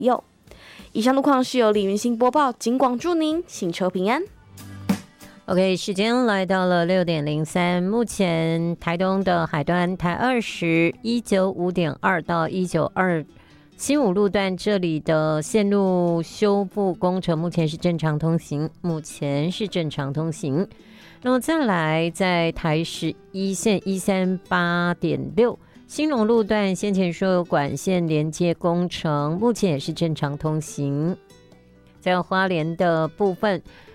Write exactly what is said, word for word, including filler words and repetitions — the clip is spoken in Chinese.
右。以上路况是由李云兴播报，警广祝您行车平安。 OK， 时间来到了六点零三，目前台东的海端台二十一九五点二到一九二新五路段这里的线路修复工程目前是正常通行，目前是正常通行。那么再来，在台十一线一三八点六新隆路段先前说有管线连接工程，目前也是正常通行。在花莲的部分，